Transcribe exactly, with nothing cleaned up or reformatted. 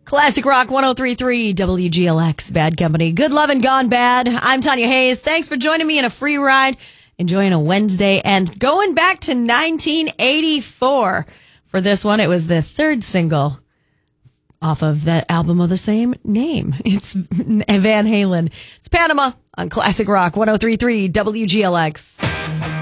Classic Rock one oh three point three W G L X, Bad Company. Good love and gone bad. I'm Tanya Hayes. Thanks for joining me in a free ride, enjoying a Wednesday, and going back to nineteen eighty-four. For this one, it was the third single off of that album of the same name. It's Van Halen. It's Panama on Classic Rock one oh three point three W G L X.